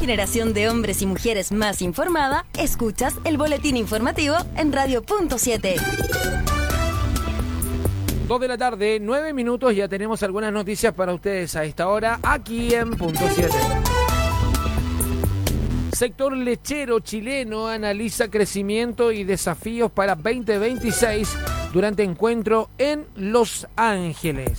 generación de hombres y mujeres más informada, escuchas el boletín informativo en Radio Punto 7. 2 de la tarde, 9 minutos, ya tenemos algunas noticias para ustedes a esta hora, aquí en Punto 7. Sector lechero chileno analiza crecimiento y desafíos para 2026 durante encuentro en Los Ángeles.